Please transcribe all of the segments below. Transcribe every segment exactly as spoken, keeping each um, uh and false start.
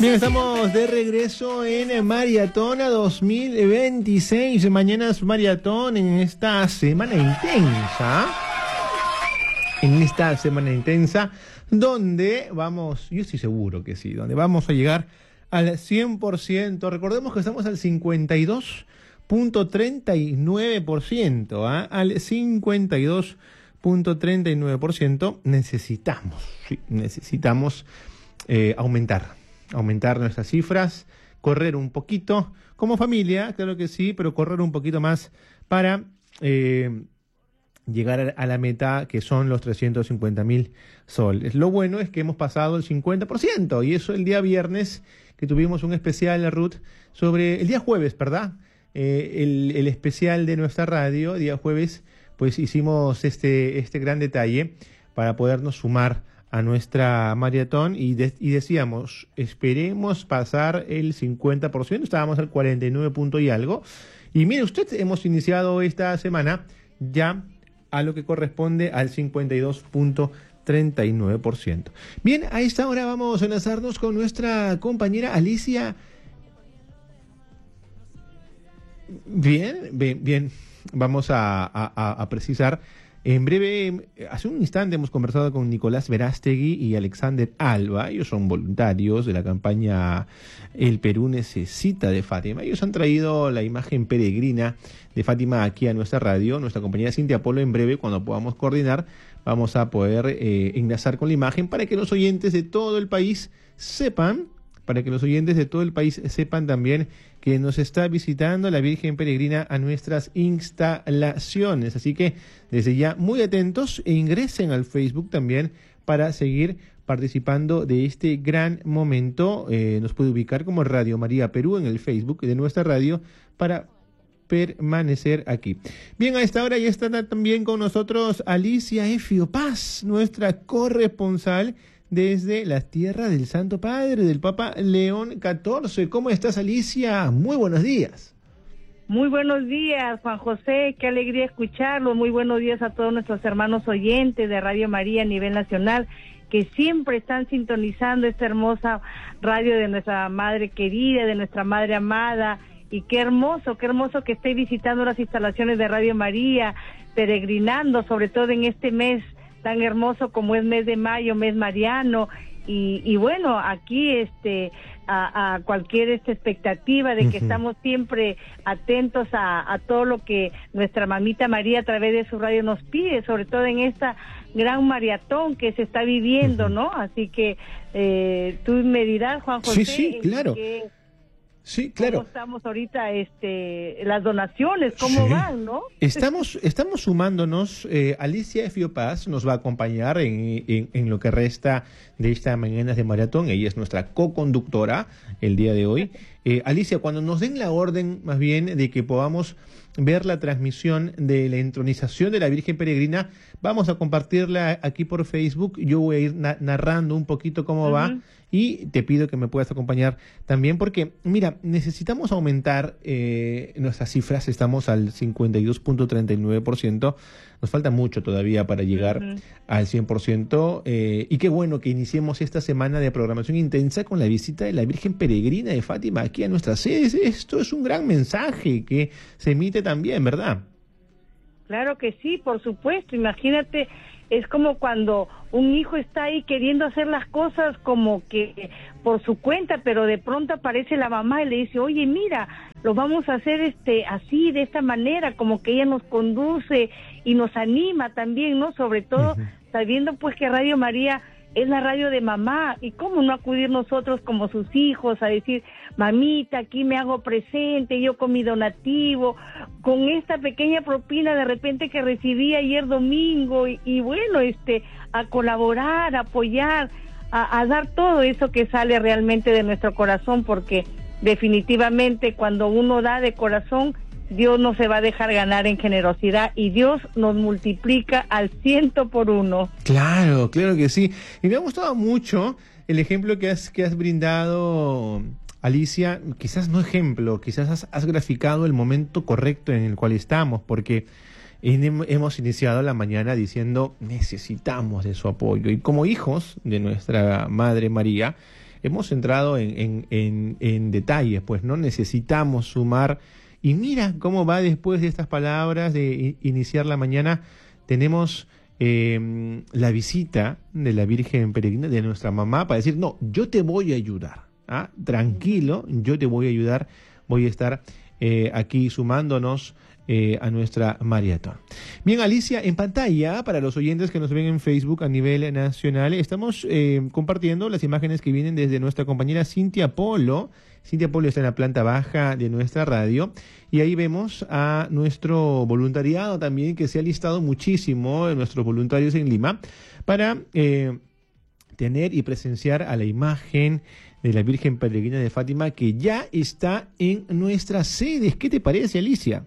Bien, estamos de regreso en Maratona dos mil veintiséis. Mañana es maratón en esta semana intensa. En esta semana intensa, donde vamos, yo estoy seguro que sí, donde vamos a llegar al cien por ciento. Recordemos que estamos al cincuenta y dos punto treinta y nueve por ciento, ¿eh? Al cincuenta y dos punto treinta y nueve por ciento necesitamos, sí, necesitamos eh, aumentar. aumentar nuestras cifras, correr un poquito, como familia, claro que sí, pero correr un poquito más para eh, llegar a la meta que son los trescientos cincuenta mil soles. Lo bueno es que hemos pasado el cincuenta por ciento y eso el día viernes que tuvimos un especial, Ruth, sobre el día jueves, ¿verdad? Eh, el, el especial de nuestra radio, día jueves, pues hicimos este, este gran detalle para podernos sumar a nuestra maratón y, de, y decíamos, esperemos pasar el cincuenta por ciento, estábamos al cuarenta y nueve punto y algo, y mire usted, hemos iniciado esta semana ya a lo que corresponde al cincuenta y dos punto treinta y nueve por ciento. Bien, a esta hora vamos a enlazarnos con nuestra compañera Alicia. Bien, bien, bien, vamos a, a, a precisar. En breve, hace un instante hemos conversado con Nicolás Verástegui y Alexander Alba. Ellos son voluntarios de la campaña El Perú Necesita de Fátima. Ellos han traído la imagen peregrina de Fátima aquí a nuestra radio. Nuestra compañera Cintia Polo, en breve, cuando podamos coordinar, vamos a poder eh, enlazar con la imagen para que los oyentes de todo el país sepan, para que los oyentes de todo el país sepan también que nos está visitando la Virgen Peregrina a nuestras instalaciones. Así que desde ya muy atentos e ingresen al Facebook también para seguir participando de este gran momento. Eh, nos puede ubicar como Radio María Perú en el Facebook de nuestra radio para permanecer aquí. Bien, a esta hora ya está también con nosotros Alicia Efio Paz, nuestra corresponsal desde la tierra del Santo Padre, del Papa León catorce. ¿Cómo estás, Alicia? Muy buenos días. Muy buenos días, Juan José. Qué alegría escucharlo. Muy buenos días a todos nuestros hermanos oyentes de Radio María a nivel nacional, que siempre están sintonizando esta hermosa radio de nuestra Madre querida, de nuestra Madre amada. Y qué hermoso, qué hermoso que esté visitando las instalaciones de Radio María, peregrinando, sobre todo en este mes tan hermoso como es mes de mayo, mes mariano, y, y bueno, aquí este a, a cualquier esta expectativa de que uh-huh. estamos siempre atentos a, a todo lo que nuestra mamita María a través de su radio nos pide, sobre todo en esta gran maratón que se está viviendo, uh-huh. ¿no? Así que eh, tú me dirás, Juan José, sí, sí, claro. que, Sí, claro. ¿cómo estamos ahorita, este, las donaciones, cómo sí. van, no? Estamos, estamos sumándonos. eh, Alicia Efio Paz nos va a acompañar en, en, en lo que resta de esta mañana de maratón. Ella es nuestra co-conductora el día de hoy. Eh, Alicia, cuando nos den la orden, más bien, de que podamos ver la transmisión de la entronización de la Virgen Peregrina, vamos a compartirla aquí por Facebook. Yo voy a ir na- narrando un poquito cómo uh-huh. va. Y te pido que me puedas acompañar también porque, mira, necesitamos aumentar eh, nuestras cifras. Estamos al cincuenta y dos punto treinta y nueve por ciento. Nos falta mucho todavía para llegar uh-huh. al cien por ciento. Eh, y qué bueno que iniciemos esta semana de programación intensa con la visita de la Virgen Peregrina de Fátima aquí a nuestras sedes. Esto es un gran mensaje que se emite también, ¿verdad? Claro que sí, por supuesto. Imagínate, es como cuando un hijo está ahí queriendo hacer las cosas como que por su cuenta, pero de pronto aparece la mamá y le dice, oye, mira, lo vamos a hacer este así, de esta manera, como que ella nos conduce y nos anima también, ¿no? Sobre todo, uh-huh. sabiendo pues que Radio María es la radio de mamá, y cómo no acudir nosotros como sus hijos a decir, mamita, aquí me hago presente, yo con mi donativo, con esta pequeña propina de repente que recibí ayer domingo, y, y bueno, este, a colaborar, a apoyar, a, a dar todo eso que sale realmente de nuestro corazón, porque definitivamente cuando uno da de corazón, Dios no se va a dejar ganar en generosidad y Dios nos multiplica al ciento por uno. Claro, claro que sí. Y me ha gustado mucho el ejemplo que has, que has brindado, Alicia. Quizás no ejemplo, quizás has, has graficado el momento correcto en el cual estamos, porque hemos iniciado la mañana diciendo necesitamos de su apoyo. Y como hijos de nuestra Madre María, hemos entrado en, en, en, en detalles, pues no necesitamos sumar. Y mira cómo va después de estas palabras de iniciar la mañana. Tenemos eh, la visita de la Virgen Peregrina, de nuestra mamá, para decir, no, yo te voy a ayudar. ¿Ah? Tranquilo, yo te voy a ayudar. Voy a estar eh, aquí sumándonos eh, a nuestra maratón. Bien, Alicia, en pantalla, para los oyentes que nos ven en Facebook a nivel nacional, estamos eh, compartiendo las imágenes que vienen desde nuestra compañera Cintia Polo. Cintia Polo está en la planta baja de nuestra radio y ahí vemos a nuestro voluntariado también, que se ha listado muchísimo, nuestros voluntarios en Lima, para eh, tener y presenciar a la imagen de la Virgen Peregrina de Fátima, que ya está en nuestras sedes. ¿Qué te parece, Alicia?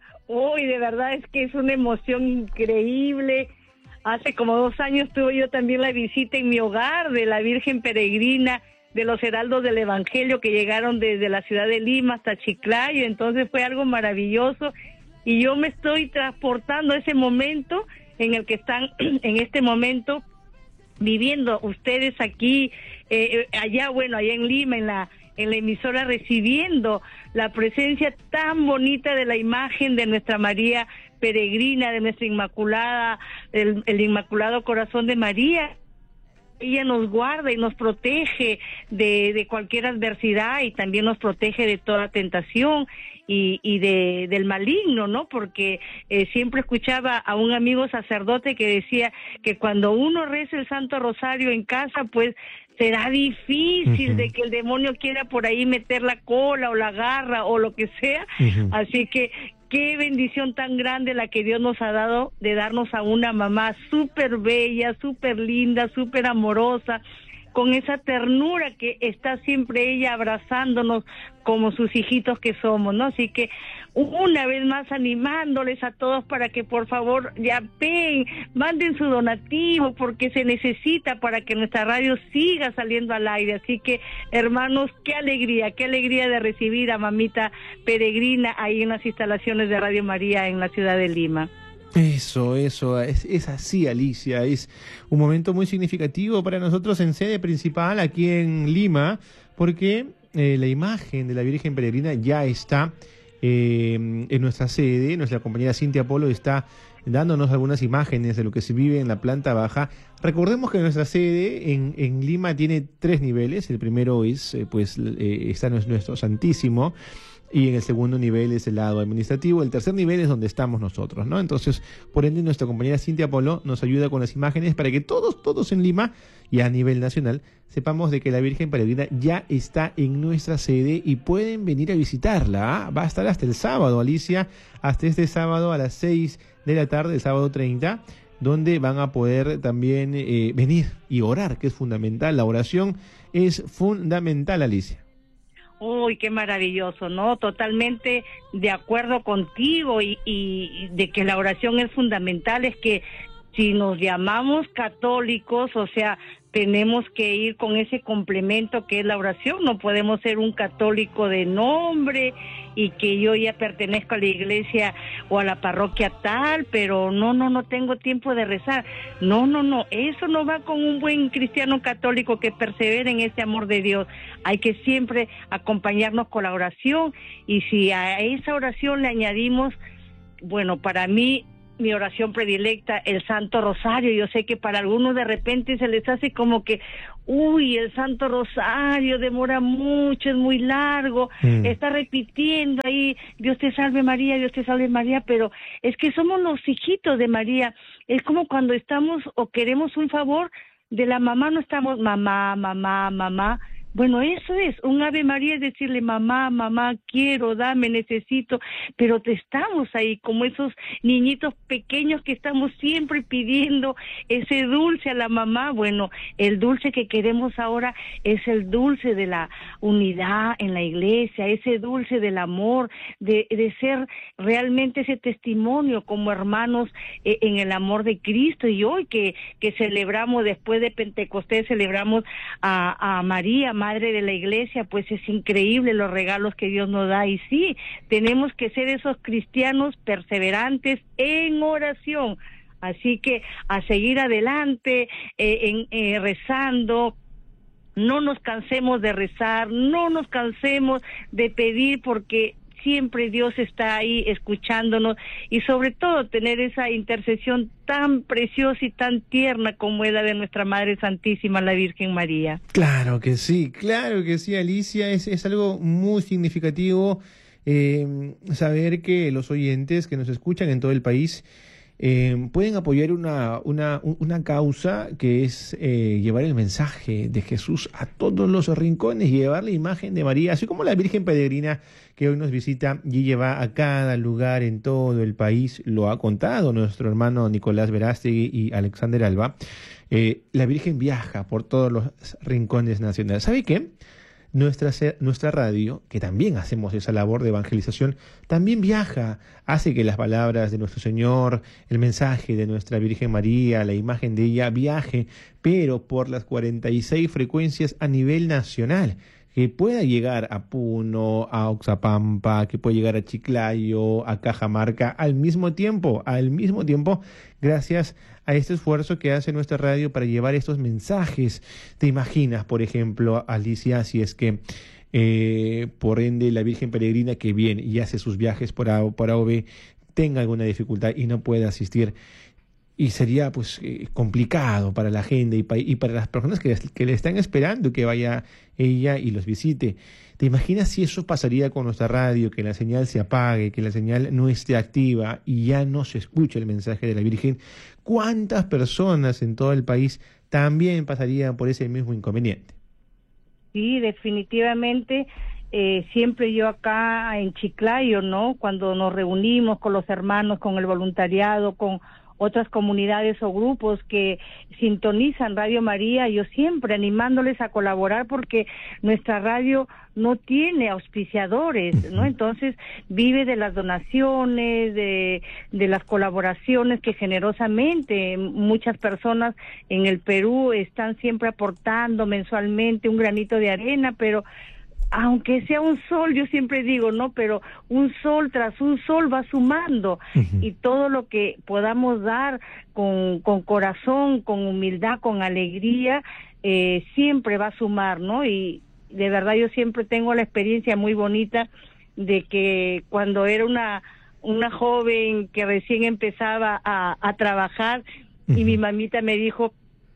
Uy, de verdad es que es una emoción increíble. Hace como dos años tuve yo también la visita en mi hogar de la Virgen Peregrina, de los heraldos del Evangelio que llegaron desde la ciudad de Lima hasta Chiclayo. Entonces fue algo maravilloso y yo me estoy transportando a ese momento en el que están en este momento viviendo ustedes aquí, eh, allá, bueno, allá en Lima, en la en la emisora, recibiendo la presencia tan bonita de la imagen de nuestra María Peregrina, de nuestra Inmaculada, el, el Inmaculado Corazón de María. Ella nos guarda y nos protege de, de cualquier adversidad y también nos protege de toda tentación y, y de del maligno, ¿no? Porque eh, siempre escuchaba a un amigo sacerdote que decía que cuando uno reza el Santo Rosario en casa, pues será difícil uh-huh. de que el demonio quiera por ahí meter la cola o la garra o lo que sea. Uh-huh. Así que qué bendición tan grande la que Dios nos ha dado de darnos a una mamá súper bella, súper linda, súper amorosa, con esa ternura que está siempre ella abrazándonos como sus hijitos que somos, ¿no? Así que una vez más animándoles a todos para que por favor ya ven, manden su donativo porque se necesita para que nuestra radio siga saliendo al aire. Así que, hermanos, qué alegría, qué alegría de recibir a mamita Peregrina ahí en las instalaciones de Radio María en la ciudad de Lima. Eso, eso, es, es así, Alicia, es un momento muy significativo para nosotros en sede principal aquí en Lima, porque eh, la imagen de la Virgen Peregrina ya está eh, en nuestra sede. Nuestra compañera Cintia Polo está dándonos algunas imágenes de lo que se vive en la planta baja. Recordemos que nuestra sede en, en Lima tiene tres niveles. El primero es, eh, pues, eh, está nuestro Santísimo, y en el segundo nivel es el lado administrativo. El tercer nivel es donde estamos nosotros, ¿no? Entonces, por ende, nuestra compañera Cintia Polo nos ayuda con las imágenes para que todos, todos en Lima y a nivel nacional sepamos de que la Virgen Peregrina ya está en nuestra sede y pueden venir a visitarla. ¿Ah? Va a estar hasta el sábado, Alicia, hasta este sábado a las seis de la tarde, el sábado treinta, donde van a poder también eh, venir y orar, que es fundamental. La oración es fundamental, Alicia. Uy, qué maravilloso, ¿no? Totalmente de acuerdo contigo y, y de que la oración es fundamental. Es que si nos llamamos católicos, o sea, tenemos que ir con ese complemento que es la oración. No podemos ser un católico de nombre y que yo ya pertenezco a la iglesia o a la parroquia tal, pero no, no, no tengo tiempo de rezar. No, no, no, eso no va con un buen cristiano católico que persevera en ese amor de Dios. Hay que siempre acompañarnos con la oración, y si a esa oración le añadimos, bueno, para mí, mi oración predilecta, el Santo Rosario. Yo sé que para algunos de repente se les hace como que, uy, el Santo Rosario demora mucho, es muy largo, mm. está repitiendo ahí, Dios te salve María, Dios te salve María, pero es que somos los hijitos de María. Es como cuando estamos o queremos un favor de la mamá, no estamos mamá, mamá, mamá. Bueno, eso es, un Ave María es decirle, mamá, mamá, quiero, dame, necesito, pero te estamos ahí como esos niñitos pequeños que estamos siempre pidiendo ese dulce a la mamá. Bueno, el dulce que queremos ahora es el dulce de la unidad en la iglesia, ese dulce del amor, de, de ser realmente ese testimonio como hermanos eh, en el amor de Cristo. Y hoy que, que celebramos, después de Pentecostés, celebramos a, a María, Madre de la Iglesia, pues es increíble los regalos que Dios nos da. Y sí, tenemos que ser esos cristianos perseverantes en oración. Así que a seguir adelante, eh, en, eh, rezando, no nos cansemos de rezar, no nos cansemos de pedir, porque siempre Dios está ahí escuchándonos, y sobre todo tener esa intercesión tan preciosa y tan tierna como es la de nuestra Madre Santísima, la Virgen María. Claro que sí, claro que sí, Alicia, es, es algo muy significativo eh, saber que los oyentes que nos escuchan en todo el país Eh, pueden apoyar una, una, una causa que es eh, llevar el mensaje de Jesús a todos los rincones y llevar la imagen de María, así como la Virgen Peregrina que hoy nos visita y lleva a cada lugar en todo el país. Lo ha contado nuestro hermano Nicolás Verástegui y Alexander Alba. Eh, la Virgen viaja por todos los rincones nacionales. ¿Sabe qué? Nuestra, nuestra radio, que también hacemos esa labor de evangelización, también viaja, hace que las palabras de nuestro Señor, el mensaje de nuestra Virgen María, la imagen de ella viaje, pero por las cuarenta y seis frecuencias a nivel nacional, que pueda llegar a Puno, a Oxapampa, que pueda llegar a Chiclayo, a Cajamarca, al mismo tiempo, al mismo tiempo, gracias a este esfuerzo que hace nuestra radio para llevar estos mensajes. ¿Te imaginas, por ejemplo, Alicia, si es que eh, por ende la Virgen Peregrina que viene y hace sus viajes por A, por A o B tenga alguna dificultad y no pueda asistir? Y sería pues eh, complicado para la agenda y, pa y para las personas que, que le están esperando que vaya ella y los visite. ¿Te imaginas si eso pasaría con nuestra radio, que la señal se apague, que la señal no esté activa y ya no se escuche el mensaje de la Virgen? ¿Cuántas personas en todo el país también pasarían por ese mismo inconveniente? Sí, definitivamente. Eh, siempre yo acá en Chiclayo, ¿no? Cuando nos reunimos con los hermanos, con el voluntariado, con otras comunidades o grupos que sintonizan Radio María, yo siempre animándoles a colaborar, porque nuestra radio no tiene auspiciadores, ¿no? Entonces vive de las donaciones, de, de las colaboraciones que generosamente muchas personas en el Perú están siempre aportando mensualmente un granito de arena, pero aunque sea un sol, yo siempre digo, no, pero un sol tras un sol va sumando, uh-huh. Y todo lo que podamos dar con, con corazón, con humildad, con alegría, eh, siempre va a sumar, ¿no? Y de verdad yo siempre tengo la experiencia muy bonita de que cuando era una, una joven que recién empezaba a, a trabajar, uh-huh. Y mi mamita me dijo: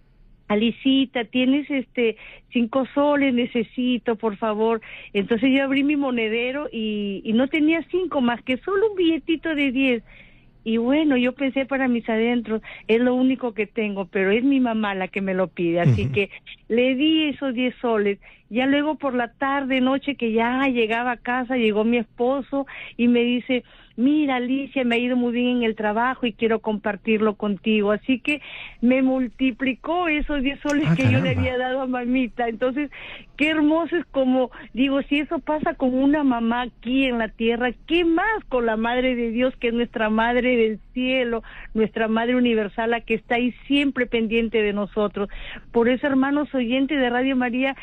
Alicita, tienes este cinco soles, necesito, por favor. Entonces yo abrí mi monedero y, y no tenía cinco más que solo un billetito de diez. Y bueno, yo pensé para mis adentros, es lo único que tengo, pero es mi mamá la que me lo pide, así uh-huh. que le di esos diez soles. Ya luego por la tarde, noche, que ya llegaba a casa, llegó mi esposo y me dice: mira, Alicia, me ha ido muy bien en el trabajo y quiero compartirlo contigo. Así que me multiplicó esos diez soles ah, que caramba. Yo le había dado a mamita. Entonces, qué hermoso es, como digo, si eso pasa con una mamá aquí en la tierra, ¿qué más con la Madre de Dios, que es nuestra Madre del cielo, nuestra Madre universal, la que está ahí siempre pendiente de nosotros? Por eso, hermanos oyentes de Radio María,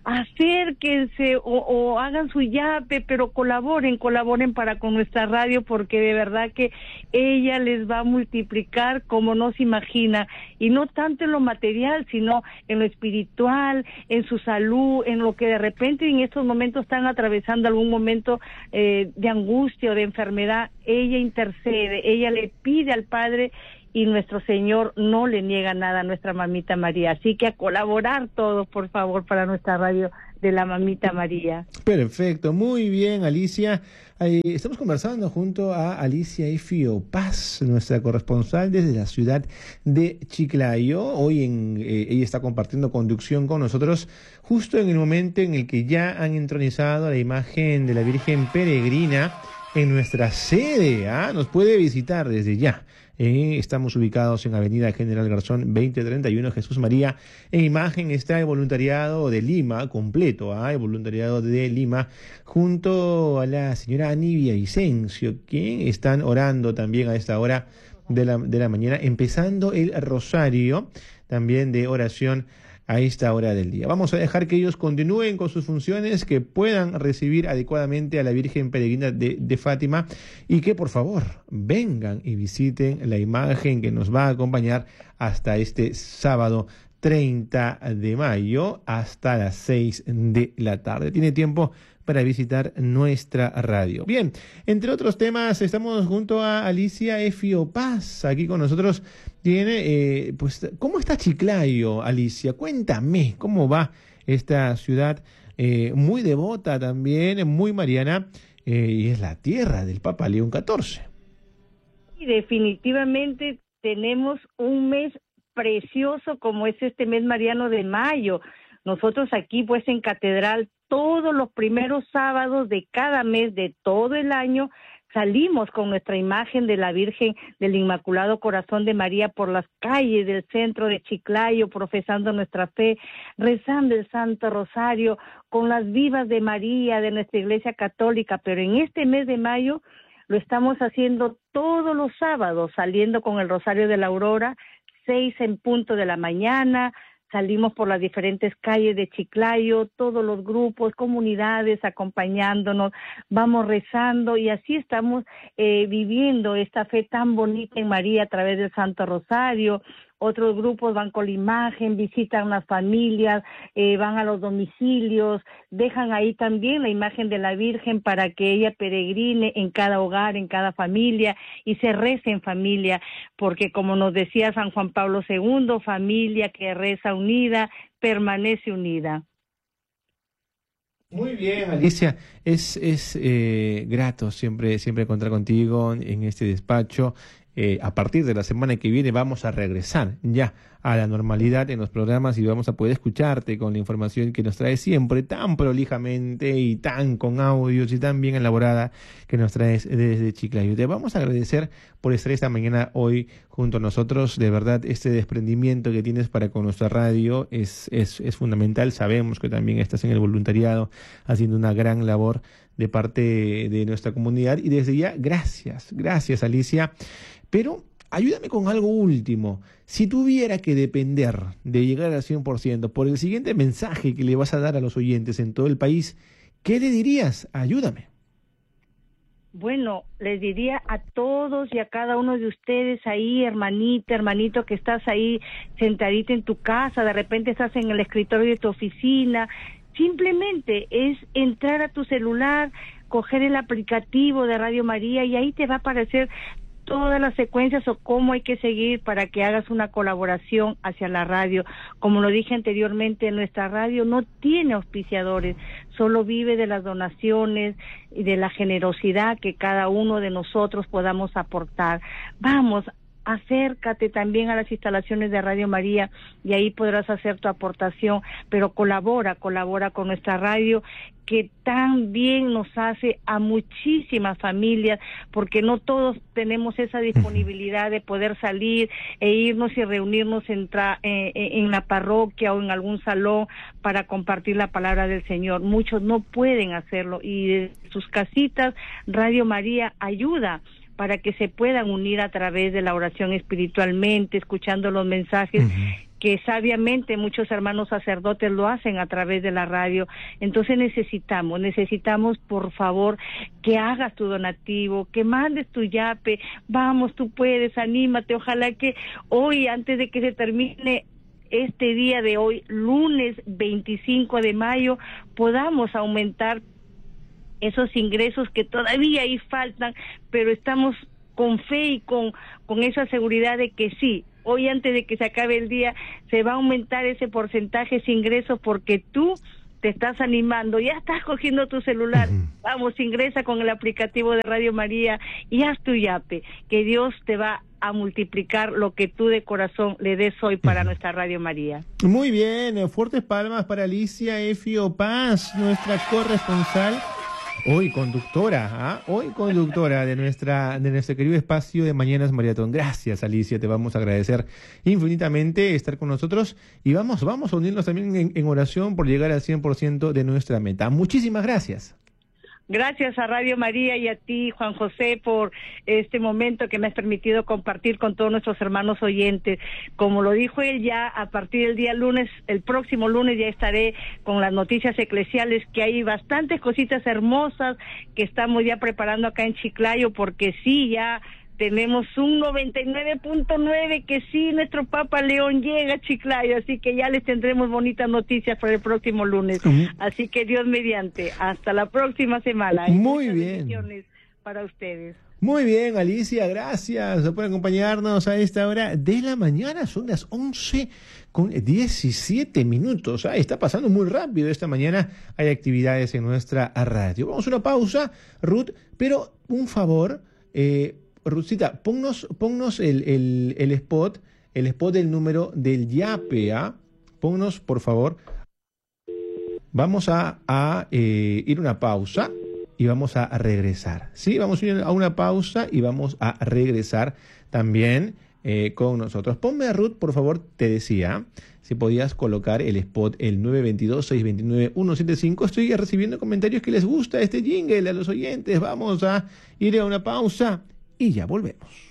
acérquense o, o hagan su yape, pero colaboren, colaboren para con nuestra radio, porque de verdad que ella les va a multiplicar como no se imagina, y no tanto en lo material, sino en lo espiritual, en su salud, en lo que de repente en estos momentos están atravesando algún momento eh, de angustia o de enfermedad. Ella intercede, ella le pide al Padre, y nuestro Señor no le niega nada a nuestra Mamita María. Así que a colaborar todos, por favor, para nuestra radio de la Mamita María. Perfecto, muy bien, Alicia. Eh, estamos conversando junto a Alicia Efio Paz, nuestra corresponsal desde la ciudad de Chiclayo. Hoy en, eh, ella está compartiendo conducción con nosotros justo en el momento en el que ya han entronizado la imagen de la Virgen Peregrina en nuestra sede. ¿Ah? Nos puede visitar desde ya. Eh, estamos ubicados en Avenida General Garzón veinte treinta y uno, Jesús María. En imagen está el voluntariado de Lima, completo, ¿ah? El voluntariado de Lima, junto a la señora Anivia Vicencio, que están orando también a esta hora de la, de la mañana, empezando el rosario también de oración a esta hora del día. Vamos a dejar que ellos continúen con sus funciones, que puedan recibir adecuadamente a la Virgen Peregrina de, de Fátima, y que por favor vengan y visiten la imagen que nos va a acompañar hasta este sábado treinta de mayo hasta las seis de la tarde. Tiene tiempo para visitar nuestra radio. Bien, entre otros temas, estamos junto a Alicia Efio Paz, aquí con nosotros. Tiene, eh, pues, ¿cómo está Chiclayo, Alicia? Cuéntame, ¿cómo va esta ciudad eh, muy devota también, muy mariana, eh, y es la tierra del Papa León catorce? Y definitivamente tenemos un mes precioso como es este mes mariano de mayo. Nosotros aquí pues en Catedral todos los primeros sábados de cada mes de todo el año salimos con nuestra imagen de la Virgen del Inmaculado Corazón de María por las calles del centro de Chiclayo, profesando nuestra fe, rezando el Santo Rosario con las vivas de María de nuestra Iglesia Católica. Pero en este mes de mayo lo estamos haciendo todos los sábados, saliendo con el Rosario de la Aurora, seis en punto de la mañana. Salimos por las diferentes calles de Chiclayo, todos los grupos, comunidades acompañándonos, vamos rezando y así estamos eh, viviendo esta fe tan bonita en María a través del Santo Rosario. Otros grupos van con la imagen, visitan las familias, eh, van a los domicilios, dejan ahí también la imagen de la Virgen para que ella peregrine en cada hogar, en cada familia y se rece en familia, porque como nos decía San Juan Pablo segundo, familia que reza unida, permanece unida. Muy bien, Alicia, es, es eh, grato siempre, siempre contar contigo en este despacho. Eh, a partir de la semana que viene vamos a regresar ya a la normalidad en los programas y vamos a poder escucharte con la información que nos traes siempre tan prolijamente y tan con audios y tan bien elaborada que nos traes desde Chiclayo. Te vamos a agradecer por estar esta mañana hoy junto a nosotros. De verdad, este desprendimiento que tienes para con nuestra radio es, es, es fundamental. Sabemos que también estás en el voluntariado haciendo una gran labor de parte de nuestra comunidad y desde ya, gracias, gracias Alicia. Pero ayúdame con algo último. Si tuviera que depender de llegar al cien por ciento por el siguiente mensaje que le vas a dar a los oyentes en todo el país, ¿qué le dirías? Ayúdame. Bueno, les diría a todos y a cada uno de ustedes ahí, hermanita, hermanito, que estás ahí sentadita en tu casa, de repente estás en el escritorio de tu oficina, simplemente es entrar a tu celular, coger el aplicativo de Radio María y ahí te va a aparecer todas las secuencias o cómo hay que seguir para que hagas una colaboración hacia la radio. Como lo dije anteriormente, nuestra radio no tiene auspiciadores, solo vive de las donaciones y de la generosidad que cada uno de nosotros podamos aportar. Vamos, acércate también a las instalaciones de Radio María y ahí podrás hacer tu aportación, pero colabora, colabora con nuestra radio que tan bien nos hace a muchísimas familias, porque no todos tenemos esa disponibilidad de poder salir e irnos y reunirnos en, tra eh, en la parroquia o en algún salón para compartir la palabra del Señor. Muchos no pueden hacerlo y de sus casitas Radio María ayuda para que se puedan unir a través de la oración espiritualmente, escuchando los mensajes uh-huh. que sabiamente muchos hermanos sacerdotes lo hacen a través de la radio. Entonces necesitamos, necesitamos por favor que hagas tu donativo, que mandes tu yape, vamos, tú puedes, anímate, ojalá que hoy, antes de que se termine este día de hoy, lunes veinticinco de mayo, podamos aumentar esos ingresos que todavía ahí faltan, pero estamos con fe y con, con esa seguridad de que sí, hoy antes de que se acabe el día se va a aumentar ese porcentaje, ese ingreso, porque tú te estás animando, ya estás cogiendo tu celular, uh-huh. vamos, ingresa con el aplicativo de Radio María y haz tu yape, que Dios te va a multiplicar lo que tú de corazón le des hoy para uh-huh. nuestra Radio María. Muy bien, fuertes palmas para Alicia Efio Paz, nuestra corresponsal. Hoy conductora, ¿ah? hoy conductora de nuestra de nuestro querido espacio de Mañanas Maratón. Gracias, Alicia, te vamos a agradecer infinitamente estar con nosotros y vamos, vamos a unirnos también en, en oración por llegar al cien por ciento de nuestra meta. Muchísimas gracias. Gracias a Radio María y a ti, Juan José, por este momento que me has permitido compartir con todos nuestros hermanos oyentes. Como lo dijo él, ya a partir del día lunes, el próximo lunes ya estaré con las noticias eclesiales, que hay bastantes cositas hermosas que estamos ya preparando acá en Chiclayo, porque sí, ya tenemos un noventa y nueve punto nueve que sí, nuestro Papa León llega a Chiclayo, así que ya les tendremos bonitas noticias para el próximo lunes. Uh-huh. Así que Dios mediante, hasta la próxima semana. Muy bien. Para ustedes. Muy bien, Alicia, gracias por acompañarnos a esta hora de la mañana. Son las once con diecisiete minutos. Ah, está pasando muy rápido esta mañana. Hay actividades en nuestra radio. Vamos a una pausa, Ruth, pero un favor, eh, Ruthcita, ponnos, ponnos el, el, el spot, el spot del número del YAPE, ¿ah? Ponnos, por favor. Vamos a, a eh, ir a una pausa. Y vamos a regresar, ¿sí? Vamos a ir a una pausa y vamos a regresar también eh, con nosotros. Ponme a Ruth, por favor, te decía, si podías colocar el spot, el nueve dos dos, seis dos nueve, uno siete cinco. Estoy recibiendo comentarios que les gusta este jingle a los oyentes. Vamos a ir a una pausa y ya volvemos.